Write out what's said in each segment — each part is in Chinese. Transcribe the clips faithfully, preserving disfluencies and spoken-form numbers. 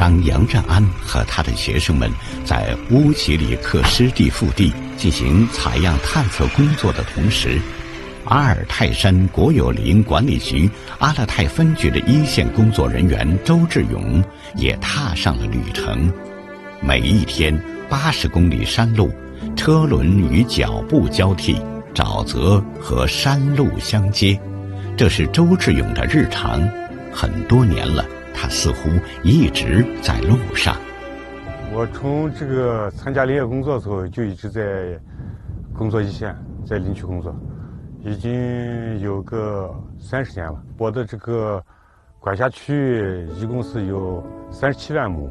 当杨占安和他的学生们在乌齐里克湿地腹地进行采样探测工作的同时，阿尔泰山国有林管理局阿勒泰分局的一线工作人员周志勇也踏上了旅程。每一天八十公里山路，车轮与脚步交替，沼泽和山路相接，这是周志勇的日常。很多年了，他似乎一直在路上。 我从这个参加林业工作的时候就一直在工作一线，在林区工作，已经有个三十年了。我的这个管辖区域一共是有三十七万亩。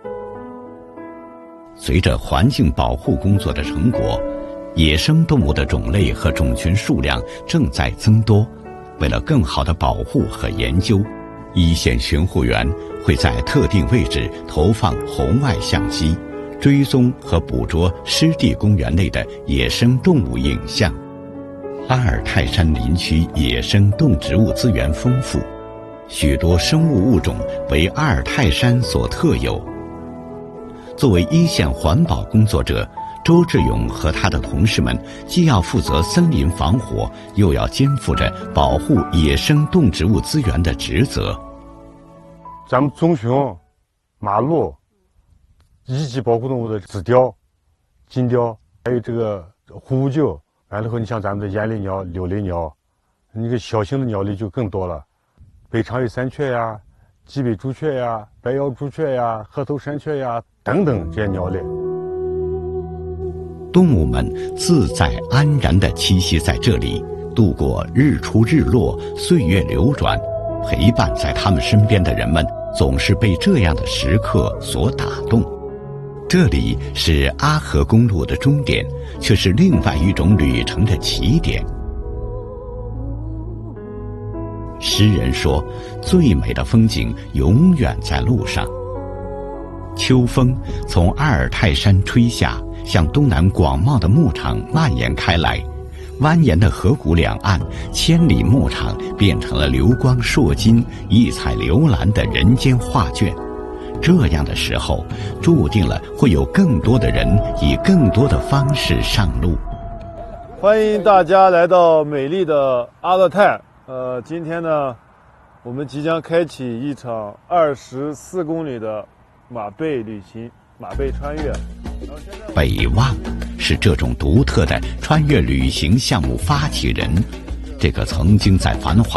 随着环境保护工作的成果，野生动物的种类和种群数量正在增多。为了更好的保护和研究，一线巡护员会在特定位置投放红外相机，追踪和捕捉湿地公园内的野生动物影像。阿尔泰山林区野生动植物资源丰富，许多生物物种为阿尔泰山所特有。作为一线环保工作者，周志勇和他的同事们既要负责森林防火，又要肩负着保护野生动植物资源的职责。 咱们棕熊、马鹿、一级保护动物的紫貂、金貂，还有这个虎鹫，完了后你像咱们的雁类鸟、柳类鸟，那个小型的鸟类就更多了，北长尾山雀呀、极北朱雀呀、白腰朱雀呀、褐头山雀呀等等这些鸟类。 动物们自在安然地栖息在这里，度过日出日落，岁月流转。陪伴在他们身边的人们总是被这样的时刻所打动。这里是阿河公路的终点，却是另外一种旅程的起点。诗人说，最美的风景永远在路上。秋风从阿尔泰山吹下，向东南广袤的牧场蔓延开来，蜿蜒的河谷两岸，千里牧场变成了流光烁金、异彩流蓝的人间画卷。这样的时候，注定了会有更多的人以更多的方式上路。 欢迎大家来到美丽的阿勒泰。呃，今天呢，我们即将开启一场二十四公里的马背旅行，马背穿越。 北望是这种独特的穿越旅行项目发起人，这个曾经在繁华